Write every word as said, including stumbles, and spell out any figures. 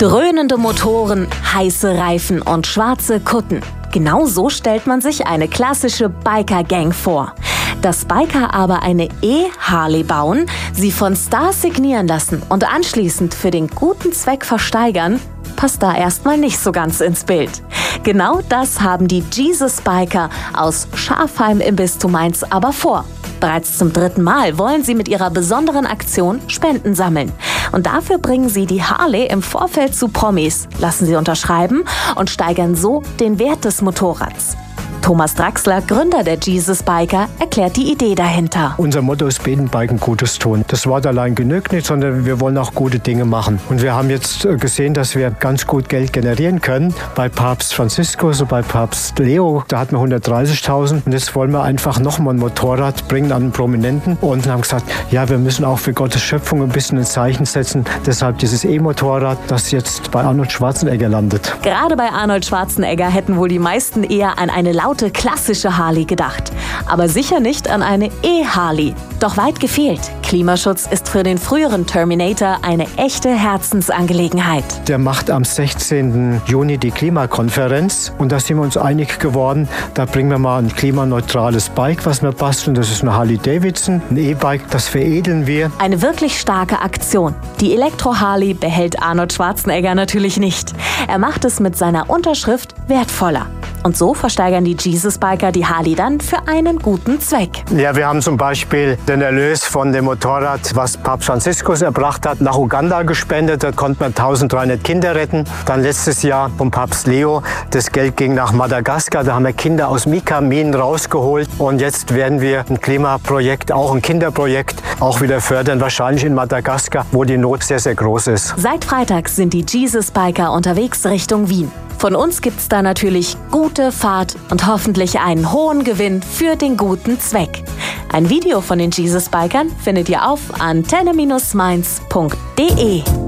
Dröhnende Motoren, heiße Reifen und schwarze Kutten. Genau so stellt man sich eine klassische Biker-Gang vor. Dass Biker aber eine E-Harley bauen, sie von Stars signieren lassen und anschließend für den guten Zweck versteigern, passt da erstmal nicht so ganz ins Bild. Genau das haben die Jesus Biker aus Schafheim im Bistum Mainz aber vor. Bereits zum dritten Mal wollen sie mit ihrer besonderen Aktion Spenden sammeln. Und dafür bringen sie die Harley im Vorfeld zu Promis, lassen sie unterschreiben und steigern so den Wert des Motorrads. Thomas Draxler, Gründer der Jesus Biker, erklärt die Idee dahinter. Unser Motto ist Beten, Biken, Gutes tun. Das Wort allein genügt nicht, sondern wir wollen auch gute Dinge machen. Und wir haben jetzt gesehen, dass wir ganz gut Geld generieren können. Bei Papst Franziskus und bei Papst Leo, da hatten wir hundertdreißigtausend. Und jetzt wollen wir einfach nochmal ein Motorrad bringen an einen Prominenten. Und haben gesagt, ja, wir müssen auch für Gottes Schöpfung ein bisschen ein Zeichen setzen. Deshalb dieses E-Motorrad, das jetzt bei Arnold Schwarzenegger landet. Gerade bei Arnold Schwarzenegger hätten wohl die meisten eher an eine laute klassische Harley gedacht. Aber sicher nicht an eine E-Harley. Doch weit gefehlt. Klimaschutz ist für den früheren Terminator eine echte Herzensangelegenheit. Der macht am sechzehnten Juni die Klimakonferenz. Und da sind wir uns einig geworden, da bringen wir mal ein klimaneutrales Bike, was wir basteln. Das ist eine Harley Davidson, ein E-Bike, das veredeln wir. Eine wirklich starke Aktion. Die Elektro-Harley behält Arnold Schwarzenegger natürlich nicht. Er macht es mit seiner Unterschrift wertvoller. Und so versteigern die Jesus Biker die Harley dann für einen guten Zweck. Ja, wir haben zum Beispiel den Erlös von dem Motorrad, was Papst Franziskus erbracht hat, nach Uganda gespendet. Da konnte man eintausenddreihundert Kinder retten. Dann letztes Jahr vom Papst Leo, das Geld ging nach Madagaskar. Da haben wir Kinder aus Mika-Minen rausgeholt. Und jetzt werden wir ein Klimaprojekt, auch ein Kinderprojekt, auch wieder fördern. Wahrscheinlich in Madagaskar, wo die Not sehr, sehr groß ist. Seit Freitag sind die Jesus Biker unterwegs Richtung Wien. Von uns gibt's da natürlich gute Fahrt und hoffentlich einen hohen Gewinn für den guten Zweck. Ein Video von den Jesus Bikern findet ihr auf antenne Bindestrich mainz punkt de.